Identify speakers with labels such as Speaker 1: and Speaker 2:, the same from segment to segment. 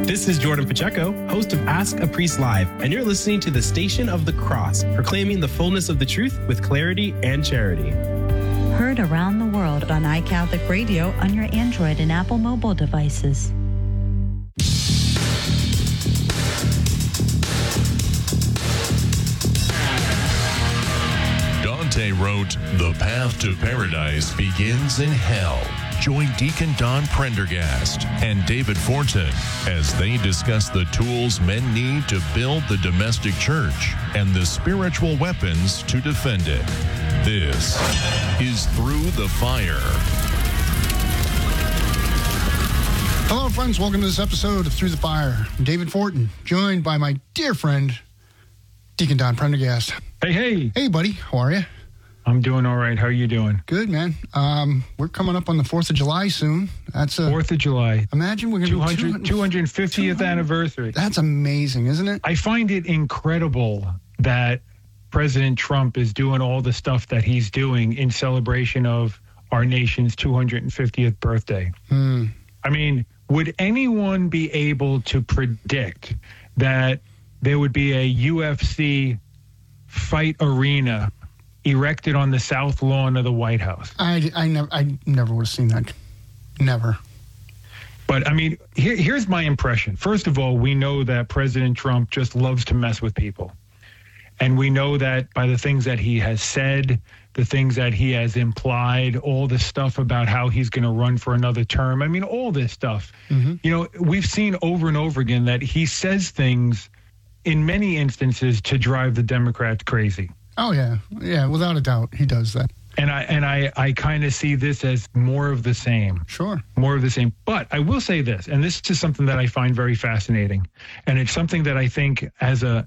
Speaker 1: This is Jordan Pacheco, host of Ask a Priest Live, and you're listening to the Station of the Cross, proclaiming the fullness of the truth with clarity and charity.
Speaker 2: Heard around the world on iCatholic Radio on your Android and Apple mobile devices.
Speaker 3: Dante wrote, "The path to paradise begins in hell." Join Deacon Don Prendergast and David Fortin as they discuss the tools men need to build the domestic church and the spiritual weapons to defend it. This is Through the Fire.
Speaker 4: Hello, friends. Welcome to this episode of Through the Fire. I'm David Fortin, joined by my dear friend, Deacon Don Prendergast.
Speaker 5: Hey.
Speaker 4: Hey, buddy. How are you?
Speaker 5: I'm doing all right. How are you doing?
Speaker 4: Good, man. We're coming up on the 4th of July soon. That's
Speaker 5: 4th of July.
Speaker 4: Imagine we're going to be
Speaker 5: 250th anniversary.
Speaker 4: That's amazing, isn't it?
Speaker 5: I find it incredible that President Trump is doing all the stuff that he's doing in celebration of our nation's 250th birthday. I mean, would anyone be able to predict that there would be a UFC fight arena erected on the south lawn of the White House?
Speaker 4: I never would have seen that. Never.
Speaker 5: But, I mean, here's my impression. First of all, we know that President Trump just loves to mess with people. And we know that by the things that he has said, the things that he has implied, all the stuff about how he's going to run for another term. I mean, all this stuff. Mm-hmm. You know, we've seen over and over again that he says things in many instances to drive the Democrats crazy.
Speaker 4: Oh, yeah. Yeah, without a doubt, he does that.
Speaker 5: And I kind of see this as more of the same.
Speaker 4: Sure.
Speaker 5: More of the same. But I will say this, and this is something that I find very fascinating, and it's something that I think as a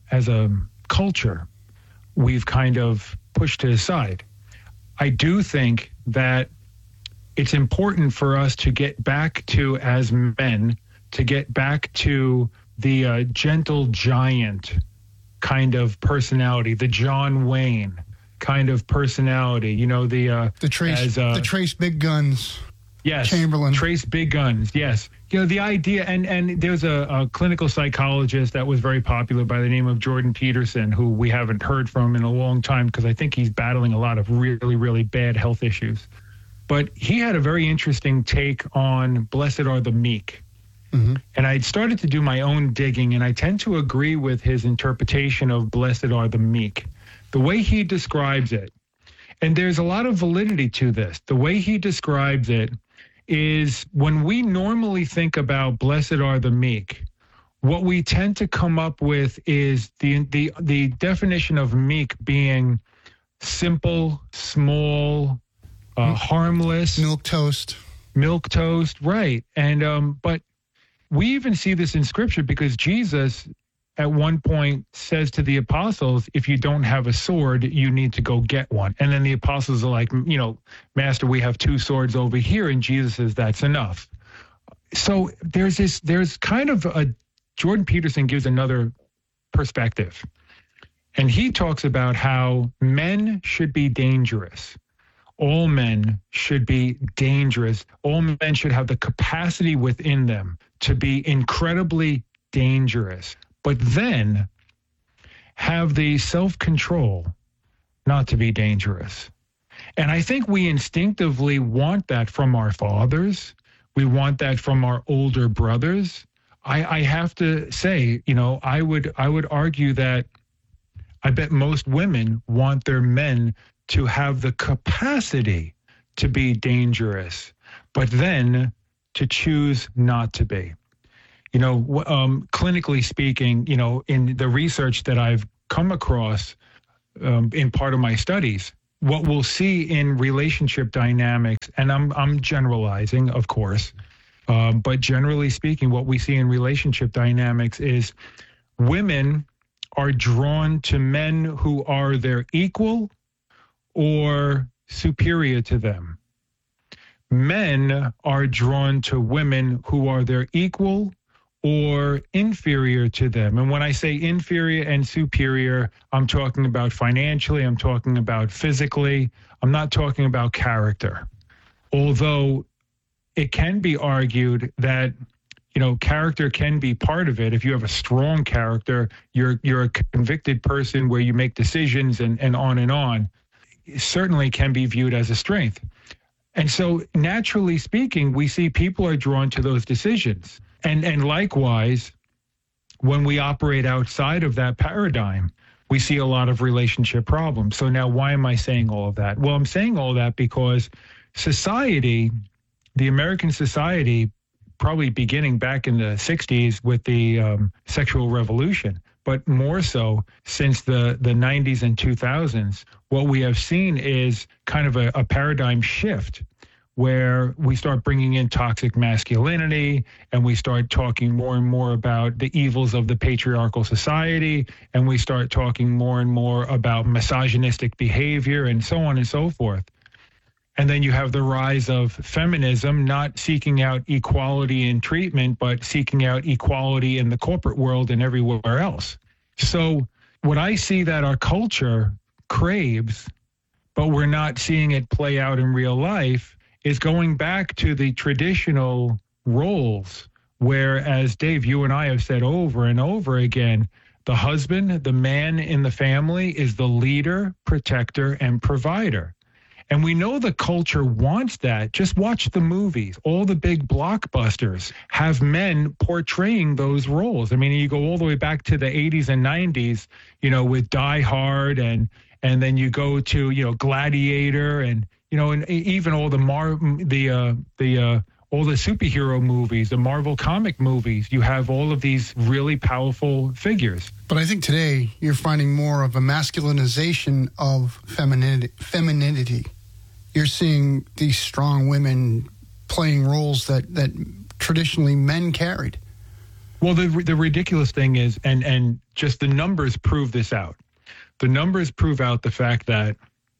Speaker 5: culture we've kind of pushed to the side. I do think that it's important for us to get back to, as men, to get back to the gentle giant kind of personality, the John Wayne kind of personality, you know, the Trace
Speaker 4: Big Guns.
Speaker 5: Yes.
Speaker 4: Chamberlain.
Speaker 5: Trace Big Guns. Yes. You know, the idea, and there's a clinical psychologist that was very popular by the name of Jordan Peterson, who we haven't heard from in a long time because I think he's battling a lot of really, really bad health issues. But he had a very interesting take on Blessed Are the Meek. Mm-hmm. And I'd started to do my own digging, and I tend to agree with his interpretation of Blessed Are the Meek. The way he describes it, and there's a lot of validity to this, the way he describes it is when we normally think about Blessed Are the Meek, what we tend to come up with is the definition of meek being simple, small, harmless.
Speaker 4: Milk toast,
Speaker 5: right. And but we even see this in Scripture because Jesus at one point says to the apostles, if you don't have a sword, you need to go get one. And then the apostles are like, you know, Master, we have 2 swords over here. And Jesus says, that's enough. So there's kind of Jordan Peterson gives another perspective. And he talks about how men should be dangerous. All men should be dangerous. All men should have the capacity within them to be incredibly dangerous, but then have the self-control not to be dangerous. And I think we instinctively want that from our fathers. We want that from our older brothers. I have to say, you know, I would argue that I bet most women want their men to have the capacity to be dangerous, but then to choose not to be. You know, clinically speaking, you know, in the research that I've come across in part of my studies, what we'll see in relationship dynamics, and I'm generalizing, of course, but generally speaking, what we see in relationship dynamics is women are drawn to men who are their equal or superior to them. Men are drawn to women who are their equal or inferior to them. And when I say inferior and superior, I'm talking about financially, I'm talking about physically, I'm not talking about character. Although it can be argued that character can be part of it. If you have a strong character, you're a convicted person where you make decisions and on and on. It certainly can be viewed as a strength. And so naturally speaking, we see people are drawn to those decisions. And likewise, when we operate outside of that paradigm, we see a lot of relationship problems. So now why am I saying all of that? Well, I'm saying all that because society, the American society, probably beginning back in the 60s with the sexual revolution, but more so since the 90s and 2000s, what we have seen is kind of a paradigm shift where we start bringing in toxic masculinity and we start talking more and more about the evils of the patriarchal society, and we start talking more and more about misogynistic behavior and so on and so forth. And then you have the rise of feminism, not seeking out equality in treatment, but seeking out equality in the corporate world and everywhere else. So what I see that our culture craves, but we're not seeing it play out in real life, is going back to the traditional roles where, as Dave, you and I have said over and over again, the husband, the man in the family, is the leader, protector, and provider. And we know the culture wants that. Just watch the movies. All the big blockbusters have men portraying those roles. I mean, you go all the way back to the 80s and 90s, with Die Hard, and then you go to, Gladiator, and and even all the all the superhero movies, the Marvel comic movies. You have all of these really powerful figures.
Speaker 4: But I think today you're finding more of a masculinization of femininity. You're seeing these strong women playing roles that traditionally men carried.
Speaker 5: Well, the ridiculous thing is, and just the numbers prove this out. The numbers prove out the fact that,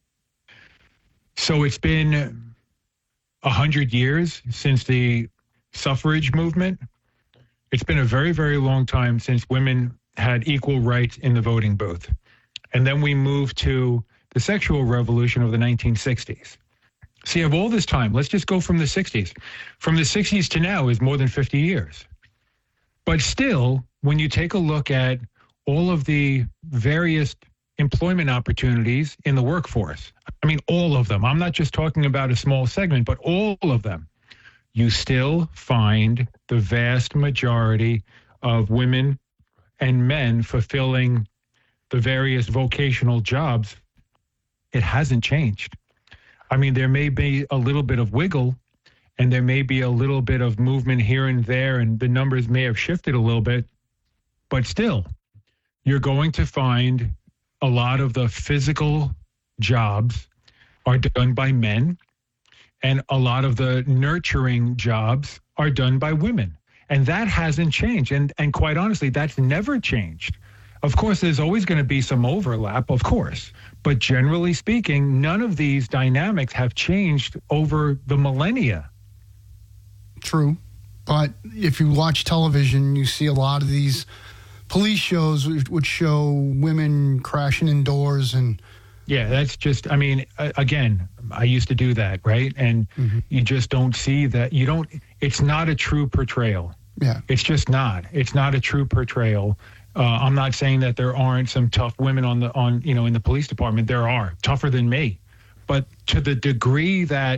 Speaker 5: so it's been 100 years since the suffrage movement. It's been a very, very long time since women had equal rights in the voting booth. And then we moved to the sexual revolution of the 1960s. So you have all this time. Let's just go from the 60s. From the 60s to now is more than 50 years. But still, when you take a look at all of the various employment opportunities in the workforce, I mean, all of them. I'm not just talking about a small segment, but all of them. You still find the vast majority of women and men fulfilling the various vocational jobs. It hasn't changed. I mean, there may be a little bit of wiggle and there may be a little bit of movement here and there, and the numbers may have shifted a little bit, but still, you're going to find a lot of the physical jobs are done by men, and a lot of the nurturing jobs are done by women. And that hasn't changed. And quite honestly, that's never changed. Of course, there's always going to be some overlap, of course. But generally speaking, none of these dynamics have changed over the millennia.
Speaker 4: True. But if you watch television, you see a lot of these police shows which show women crashing in doors and...
Speaker 5: Yeah, that's just, I mean, again, I used to do that, right? And you just don't see that. It's not a true portrayal.
Speaker 4: Yeah.
Speaker 5: It's just not. It's not a true portrayal. I'm not saying that there aren't some tough women in the police department. There are, tougher than me. But to the degree that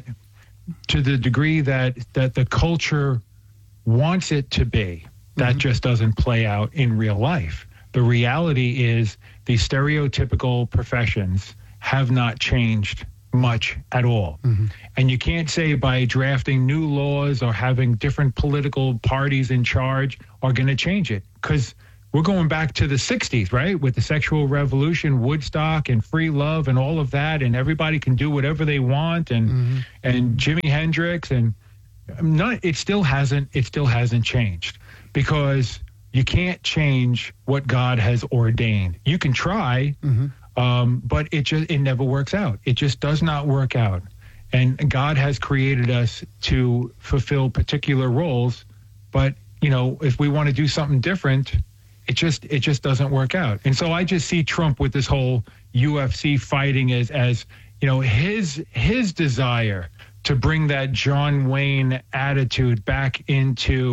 Speaker 5: the culture wants it to be, that just doesn't play out in real life. The reality is the stereotypical professions have not changed much at all. And you can't say by drafting new laws or having different political parties in charge are going to change it, because we're going back to the 60s, right? With the sexual revolution, Woodstock and free love and all of that, and everybody can do whatever they want, and Jimi Hendrix, and it still hasn't changed, because you can't change what God has ordained. You can try, but it never works out. It just does not work out. And God has created us to fulfill particular roles, but if we want to do something different, it just doesn't work out. And so I just see Trump with this whole UFC fighting as his desire to bring that John Wayne attitude back into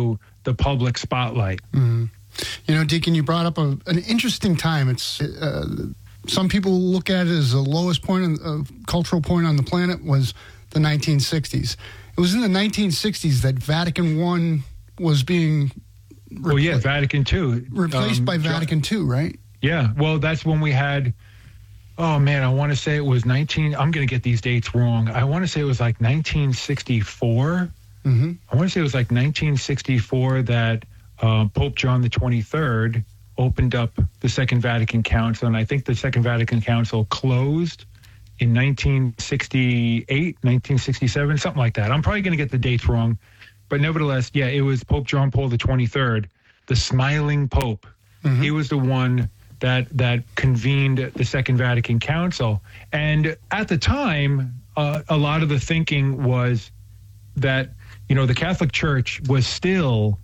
Speaker 5: the public spotlight.
Speaker 4: You know, Deacon, you brought up an interesting time. It's some people look at it as the lowest point, cultural point on the planet was the 1960s. It was in the 1960s that Vatican I was being
Speaker 5: Vatican II.
Speaker 4: Replaced by Vatican II, right?
Speaker 5: Yeah, well, that's when we had, oh man, I want to say it was I'm going to get these dates wrong. I want to say it was like 1964. I want to say it was like 1964 that Pope John the 23rd opened up the Second Vatican Council, and I think the Second Vatican Council closed in 1968, 1967, something like that. I'm probably going to get the dates wrong, but nevertheless, yeah, it was Pope John Paul the 23rd, the smiling Pope. He was the one that convened the Second Vatican Council, and at the time, a lot of the thinking was that, you know, the Catholic Church was still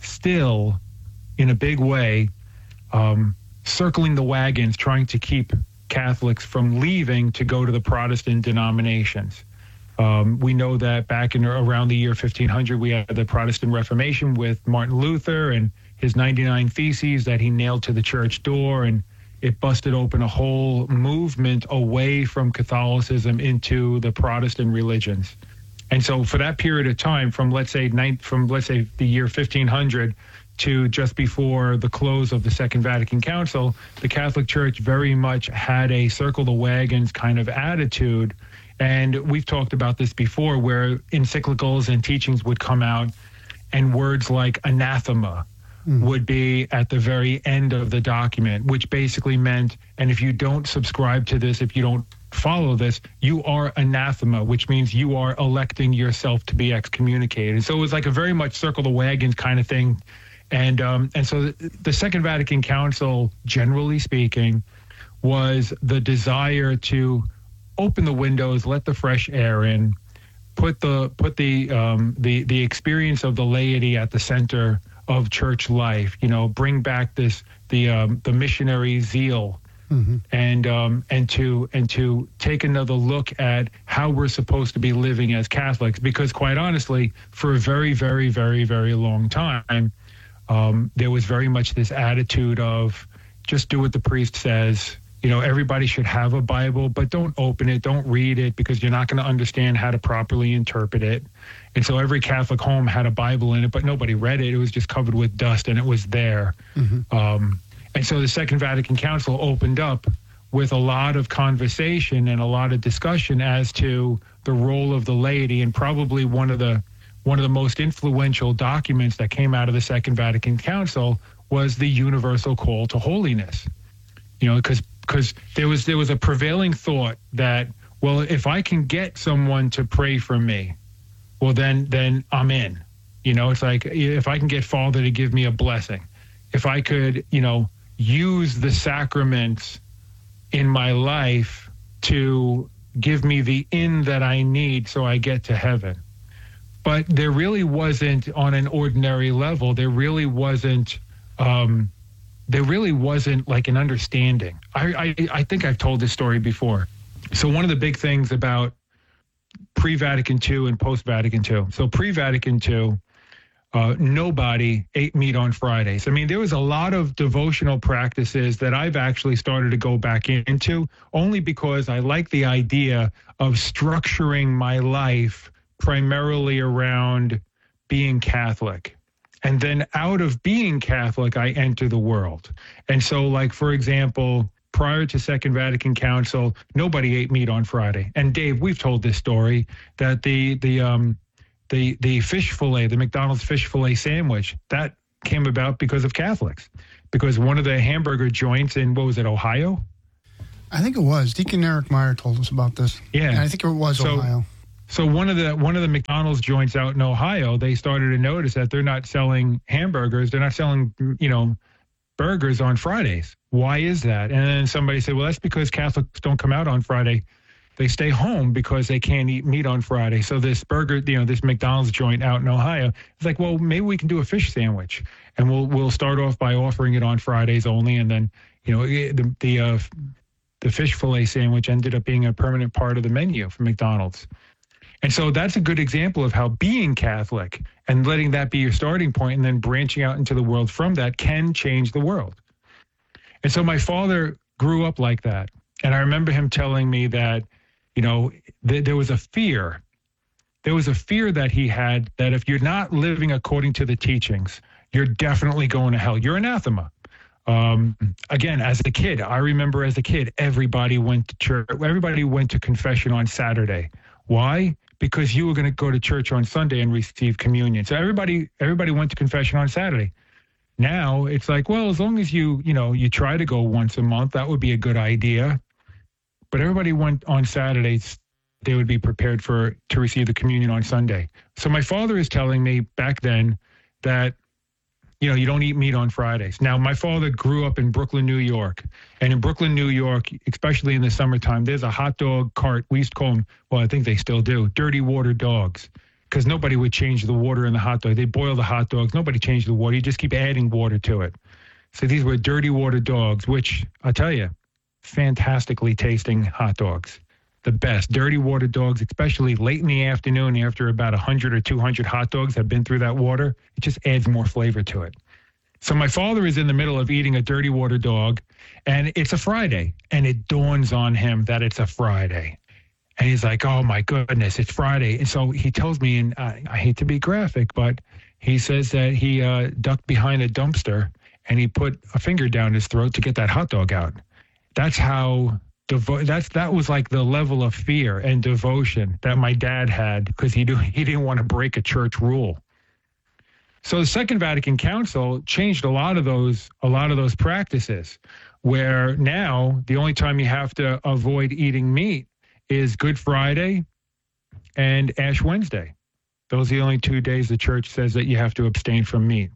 Speaker 5: in a big way circling the wagons, trying to keep Catholics from leaving to go to the Protestant denominations. We know that back in around the year 1500, we had the Protestant Reformation with Martin Luther and his 99 Theses that he nailed to the church door, and it busted open a whole movement away from Catholicism into the Protestant religions. And so for that period of time, from let's say the year 1500 to just before the close of the Second Vatican Council, the Catholic Church very much had a circle the wagons kind of attitude. And we've talked about this before, where encyclicals and teachings would come out and words like anathema would be at the very end of the document, which basically meant, and if you don't subscribe to this, if you don't follow this, you are anathema, which means you are electing yourself to be excommunicated. So it was like a very much circle the wagons kind of thing. And so the Second Vatican Council, generally speaking, was the desire to open the windows, let the fresh air in, put the experience of the laity at the center of church life. You know, bring back the missionary zeal, and to take another look at how we're supposed to be living as Catholics. Because quite honestly, for a very, very, very, very long time, there was very much this attitude of just do what the priest says. You know, everybody should have a Bible, but don't open it, don't read it, because you're not going to understand how to properly interpret it. And so every Catholic home had a Bible in it, but nobody read it. It was just covered with dust, and it was there. And so the Second Vatican Council opened up with a lot of conversation and a lot of discussion as to the role of the laity, and probably one of the most influential documents that came out of the Second Vatican Council was the Universal Call to Holiness. You know, because there was a prevailing thought that, well, if I can get someone to pray for me, well, then I'm in. You know, it's like if I can get Father to give me a blessing, if I could, you know, use the sacraments in my life to give me the in that I need so I get to heaven. But there really wasn't, on an ordinary level, there really wasn't like an understanding. I think I've told this story before. So one of the big things about pre-Vatican II and post-Vatican II. So pre-Vatican II, nobody ate meat on Fridays. I mean, there was a lot of devotional practices that I've actually started to go back into, only because I like the idea of structuring my life primarily around being Catholic. And then out of being Catholic, I enter the world. And so, like, for example, prior to Second Vatican Council, nobody ate meat on Friday. And Dave, we've told this story that the fish fillet, the McDonald's fish fillet sandwich, that came about because of Catholics. Because one of the hamburger joints in, what was it, Ohio?
Speaker 4: I think it was. Deacon Eric Meyer told us about this.
Speaker 5: Yeah.
Speaker 4: And I think it was Ohio.
Speaker 5: So one of the McDonald's joints out in Ohio, they started to notice that they're not selling hamburgers. They're not selling, you know, burgers on Fridays. Why is that? And then somebody said, well, that's because Catholics don't come out on Friday. They stay home because they can't eat meat on Friday. So this burger, you know, this McDonald's joint out in Ohio, it's like, well, maybe we can do a fish sandwich, and we'll start off by offering it on Fridays only, and then, you know, the fish fillet sandwich ended up being a permanent part of the menu for McDonald's. And so that's a good example of how being Catholic and letting that be your starting point and then branching out into the world from that can change the world. And so my father grew up like that. And I remember him telling me that, there was a fear. There was a fear that he had that if you're not living according to the teachings, you're definitely going to hell. You're anathema. Again, as a kid, I remember as a kid, everybody went to church. Everybody went to confession on Saturday. Why? Because you were going to go to church on Sunday and receive communion. So everybody went to confession on Saturday. Now it's like, well, as long as you try to go once a month, that would be a good idea. But everybody went on Saturdays. They would be prepared to receive the communion on Sunday. So my father is telling me back then that, you don't eat meat on Fridays. Now, my father grew up in Brooklyn, New York. And in Brooklyn, New York, especially in the summertime, there's a hot dog cart. We used to call them, well, I think they still do, dirty water dogs. Because nobody would change the water in the hot dog. They boil the hot dogs. Nobody changed the water. You just keep adding water to it. So these were dirty water dogs, which I'll tell you, fantastically tasting hot dogs. The best. Dirty water dogs, especially late in the afternoon after about 100 or 200 hot dogs have been through that water, it just adds more flavor to it. So my father is in the middle of eating a dirty water dog, and it's a Friday, and it dawns on him that it's a Friday. And he's like, oh, my goodness, it's Friday. And so he tells me, and I hate to be graphic, but he says that he ducked behind a dumpster, and he put a finger down his throat to get that hot dog out. That's how... that was like the level of fear and devotion that my dad had because he didn't want to break a church rule. So the Second Vatican Council changed a lot of those practices, where now the only time you have to avoid eating meat is Good Friday and Ash Wednesday. Those are the only 2 days the church says that you have to abstain from meat.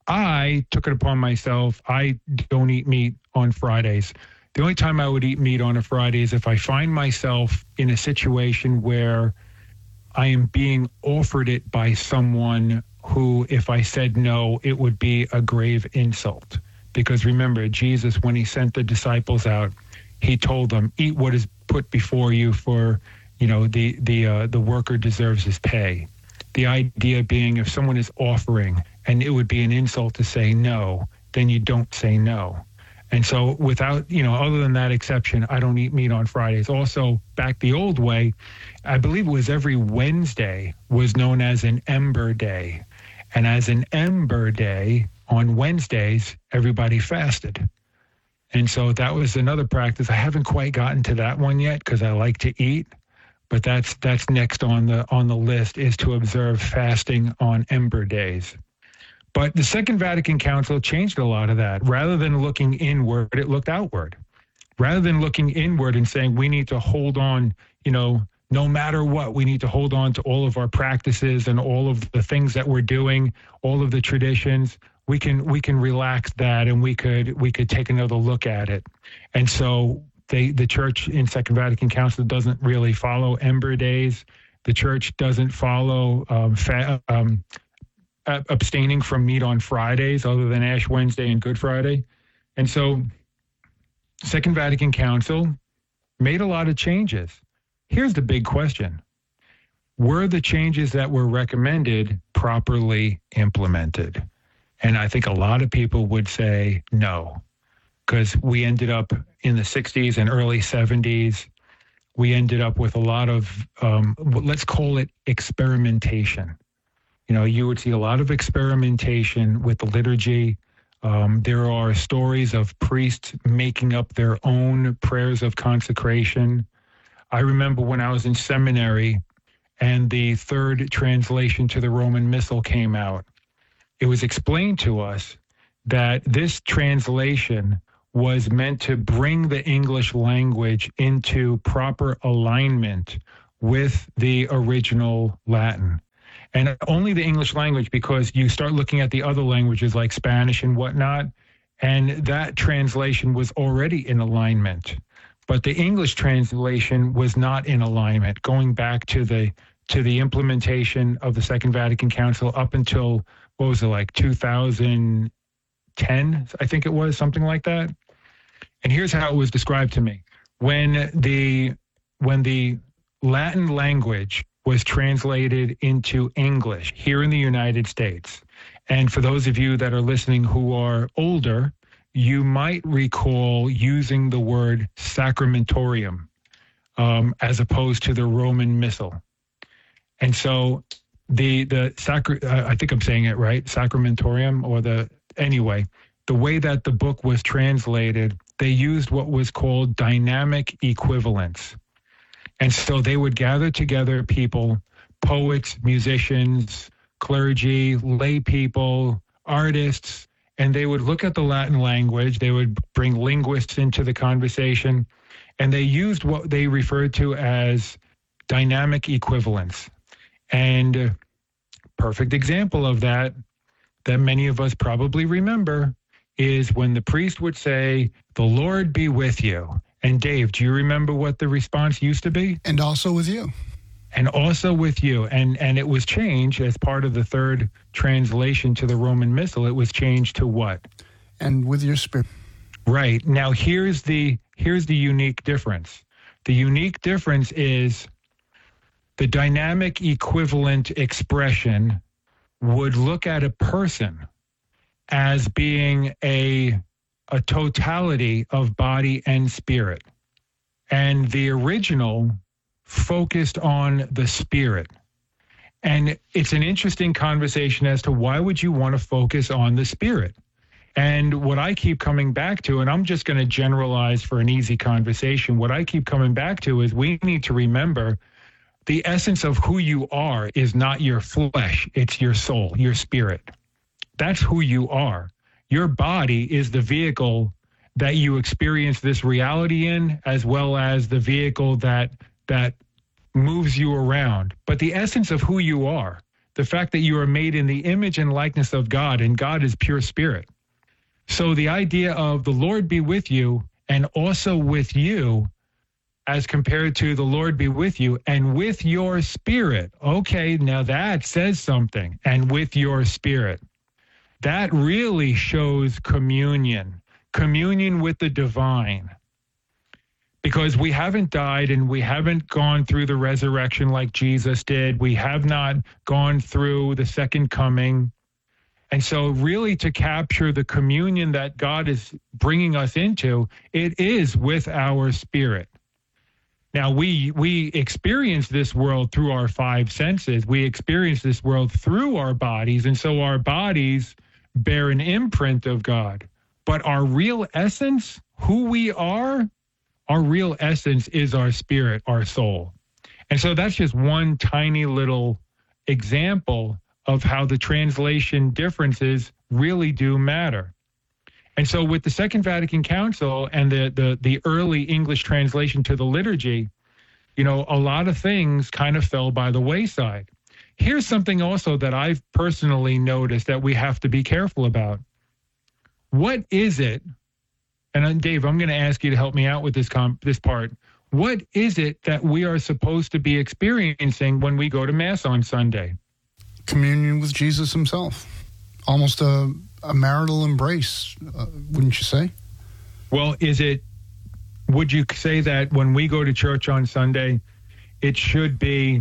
Speaker 5: I took it upon myself. I don't eat meat on Fridays. The only time I would eat meat on a Friday is if I find myself in a situation where I am being offered it by someone who, if I said no, it would be a grave insult. Because remember, Jesus, when he sent the disciples out, he told them, eat what is put before you, for, the worker deserves his pay. The idea being, if someone is offering and it would be an insult to say no, then you don't say no. And so without, other than that exception, I don't eat meat on Fridays. Also, back the old way, I believe it was every Wednesday was known as an Ember Day. And as an Ember Day, on Wednesdays, everybody fasted. And so that was another practice. I haven't quite gotten to that one yet because I like to eat. But that's next on the list, is to observe fasting on Ember Days. But the Second Vatican Council changed a lot of that. Rather than looking inward, it looked outward. Rather than looking inward and saying we need to hold on, no matter what, we need to hold on to all of our practices and all of the things that we're doing, all of the traditions. We can relax that, and we could take another look at it. And so the Church in Second Vatican Council doesn't really follow Ember Days. The Church doesn't follow abstaining from meat on Fridays other than Ash Wednesday and Good Friday. And so Second Vatican Council made a lot of changes. Here's the big question. Were the changes that were recommended properly implemented? And I think a lot of people would say no, because we ended up in the 60s and early 70s. We ended up with a lot of, let's call it experimentation. You would see a lot of experimentation with the liturgy. There are stories of priests making up their own prayers of consecration. I remember when I was in seminary and the third translation to the Roman Missal came out, it was explained to us that this translation was meant to bring the English language into proper alignment with the original Latin. And only the English language, because you start looking at the other languages like Spanish and whatnot, and that translation was already in alignment. But the English translation was not in alignment, going back to the implementation of the Second Vatican Council up until, 2010, I think it was, something like that. And here's how it was described to me. When the Latin language was translated into English here in the United States. And for those of you that are listening who are older, you might recall using the word sacramentorium as opposed to the Roman Missal. And so I think I'm saying it right, sacramentorium, anyway, the way that the book was translated, they used what was called dynamic equivalence. And so they would gather together people, poets, musicians, clergy, lay people, artists, and they would look at the Latin language. They would bring linguists into the conversation, and they used what they referred to as dynamic equivalence. And a perfect example of that many of us probably remember is when the priest would say, "The Lord be with you." And Dave, do you remember what the response used to be?
Speaker 4: And also with you.
Speaker 5: And also with you. And it was changed as part of the third translation to the Roman Missal. It was changed to what?
Speaker 4: And with your spirit.
Speaker 5: Right. Now, here's the unique difference. The unique difference is the dynamic equivalent expression would look at a person as being a totality of body and spirit. And the original focused on the spirit. And it's an interesting conversation as to why would you want to focus on the spirit? And what I keep coming back to, and I'm just going to generalize for an easy conversation, what I keep coming back to is we need to remember the essence of who you are is not your flesh, it's your soul, your spirit. That's who you are. Your body is the vehicle that you experience this reality in, as well as the vehicle that moves you around. But the essence of who you are, the fact that you are made in the image and likeness of God, and God is pure spirit. So the idea of the Lord be with you and also with you, as compared to the Lord be with you and with your spirit. Okay, now that says something. And with your spirit. That really shows communion with the divine. Because we haven't died and we haven't gone through the resurrection like Jesus did. We have not gone through the second coming. And so really to capture the communion that God is bringing us into, it is with our spirit. Now, we experience this world through our five senses. We experience this world through our bodies, and so our bodies bear an imprint of God. But our real essence, who we are, our real essence is our spirit, our soul. And so that's just one tiny little example of how the translation differences really do matter. And so with the Second Vatican Council and the early English translation to the liturgy, a lot of things kind of fell by the wayside. Here's something also that I've personally noticed that we have to be careful about. What is it, and Dave, I'm going to ask you to help me out with this part. What is it that we are supposed to be experiencing when we go to Mass on Sunday?
Speaker 4: Communion with Jesus himself. Almost a marital embrace, wouldn't you say?
Speaker 5: Well, would you say that when we go to church on Sunday, it should be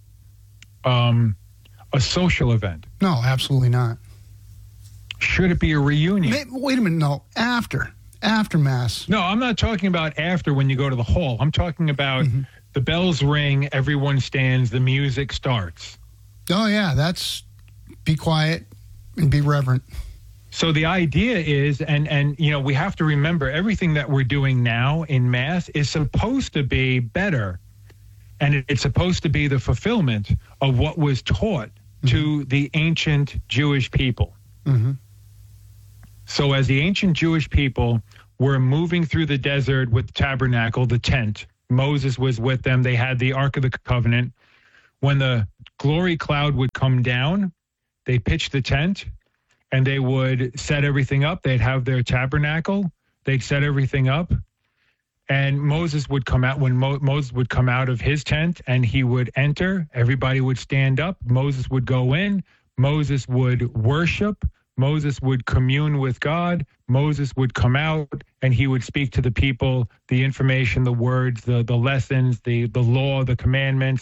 Speaker 5: a social event?
Speaker 4: No, absolutely not.
Speaker 5: Should it be a reunion?
Speaker 4: Wait a minute, no, after Mass.
Speaker 5: No, I'm not talking about after when you go to the hall. I'm talking about the bells ring, everyone stands, the music starts.
Speaker 4: Oh, yeah, that's be quiet and be reverent.
Speaker 5: So the idea is, and we have to remember everything that we're doing now in Mass is supposed to be better. And it's supposed to be the fulfillment of what was taught to the ancient Jewish people. Mm-hmm. So as the ancient Jewish people were moving through the desert with the tabernacle, the tent, Moses was with them. They had the Ark of the Covenant. When the glory cloud would come down, they pitched the tent and they would set everything up. They'd have their tabernacle. They'd set everything up. And Moses would come out. When Moses would come out of his tent and he would enter, everybody would stand up. Moses would go in. Moses would worship. Moses would commune with God. Moses would come out and he would speak to the people, the information, the words, the lessons, the law, the commandments.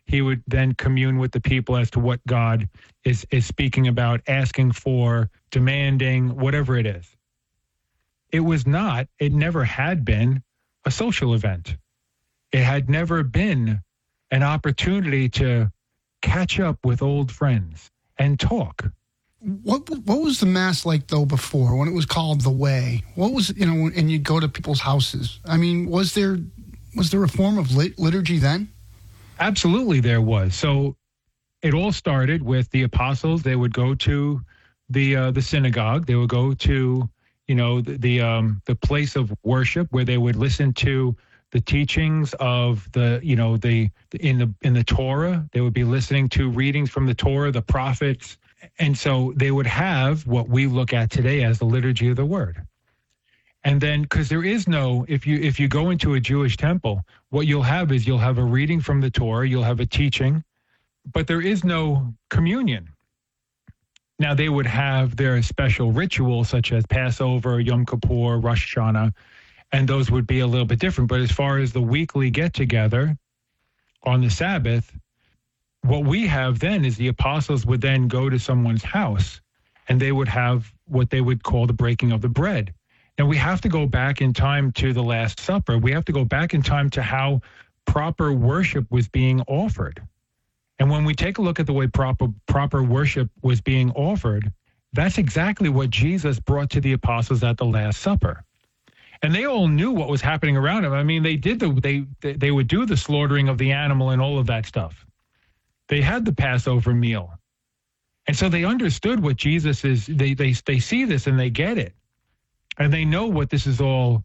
Speaker 5: he would then commune with the people as to what God is speaking about, asking for, demanding, whatever it is. It was not, it never had been a social event. It had never been an opportunity to catch up with old friends and talk.
Speaker 4: What was the Mass like, though, before, when it was called the Way? What was, and you'd go to people's houses? I mean, was there a form of liturgy then?
Speaker 5: Absolutely there was. So it all started with the apostles. They would go to the synagogue. They would go to, the place of worship where they would listen to the teachings of in the Torah. They would be listening to readings from the Torah, the prophets. And so they would have what we look at today as the liturgy of the word. And then, because there is no, if you go into a Jewish temple, what you'll have is you'll have a reading from the Torah, you'll have a teaching, but there is no communion. Now, they would have their special rituals such as Passover, Yom Kippur, Rosh Hashanah, and those would be a little bit different. But as far as the weekly get-together on the Sabbath, what we have then is the apostles would then go to someone's house, and they would have what they would call the breaking of the bread. Now, we have to go back in time to the Last Supper. We have to go back in time to how proper worship was being offered. And when we take a look at the way proper worship was being offered, that's exactly what Jesus brought to the apostles at the Last Supper. And they all knew what was happening around them. I mean, they would do the slaughtering of the animal and all of that stuff. They had the Passover meal. And so they understood what Jesus is. They see this and they get it. And they know what this is all,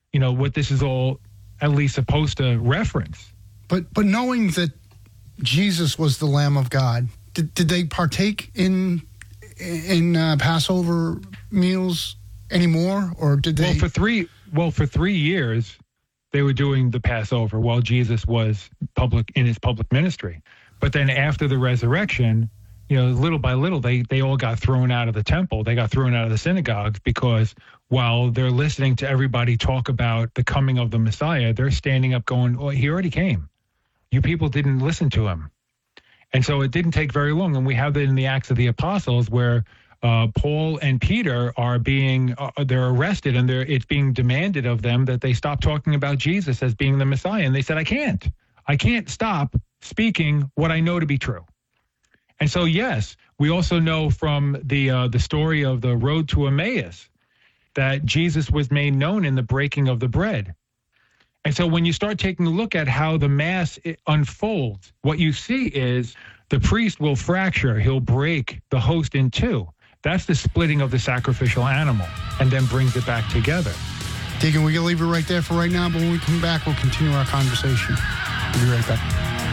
Speaker 5: at least supposed to reference.
Speaker 4: But knowing that Jesus was the Lamb of God, did they partake in Passover meals anymore, or did they?
Speaker 5: Well, for 3 years, they were doing the Passover while Jesus was in his public ministry. But then after the resurrection, little by little, they all got thrown out of the temple. They got thrown out of the synagogues because while they're listening to everybody talk about the coming of the Messiah, they're standing up going, "Oh, he already came. You people didn't listen to him." And so it didn't take very long. And we have that in the Acts of the Apostles where Paul and Peter are they're arrested, and it's being demanded of them that they stop talking about Jesus as being the Messiah. And they said, I can't stop speaking what I know to be true. And so, yes, we also know from the story of the road to Emmaus that Jesus was made known in the breaking of the bread. And so when you start taking a look at how the Mass unfolds, what you see is the priest will fracture. He'll break the host in two. That's the splitting of the sacrificial animal, and then brings it back together.
Speaker 4: Deacon, we're going to leave it right there for right now, but when we come back, we'll continue our conversation. We'll be right back.